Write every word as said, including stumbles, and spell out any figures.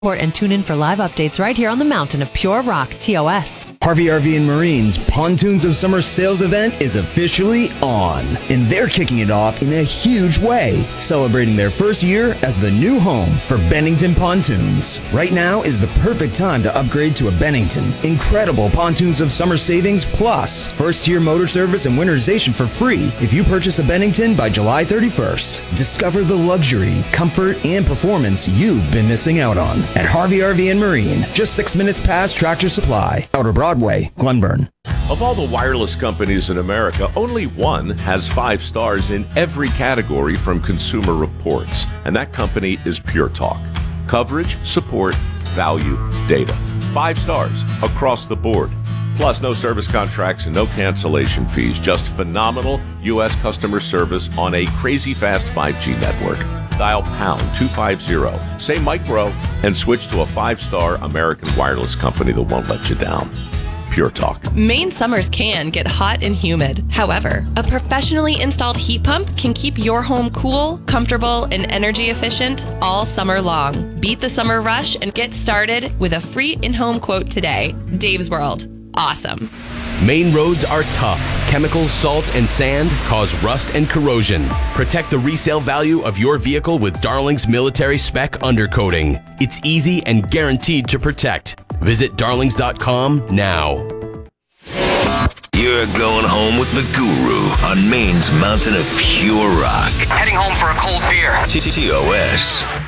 And tune in for live updates right here on the mountain of pure rock, T O S. Harvey R V and Marine's Pontoons of Summer sales event is officially on, and they're kicking it off in a huge way, celebrating their first year as the new home for Bennington Pontoons. Right now is the perfect time to upgrade to a Bennington. Incredible Pontoons of Summer savings plus first-year motor service and winterization for free if you purchase a Bennington by July thirty-first. Discover the luxury, comfort, and performance you've been missing out on at Harvey R V and Marine, just six minutes past Tractor Supply, Outer Broadway, Glenburn. Of all the wireless companies in America, only one has five stars in every category from Consumer Reports, and that company is Pure Talk. Coverage, support, value, data. Five stars across the board. Plus, no service contracts and no cancellation fees. Just phenomenal U S customer service on a crazy fast five G network. Dial pound two fifty, say Mike Rowe, and switch to a five-star American wireless company that won't let you down. Pure Talk. Maine summers can get hot and humid. However, a professionally installed heat pump can keep your home cool, comfortable, and energy efficient all summer long. Beat the summer rush and get started with a free in-home quote today. Dave's World. Awesome. Maine roads are tough. Chemicals, salt, and sand cause rust and corrosion. Protect the resale value of your vehicle with Darling's military spec undercoating. It's easy and guaranteed to protect. Visit darlings dot com now. You're going home with the Guru on Maine's mountain of pure rock. Heading home for a cold beer. T O S.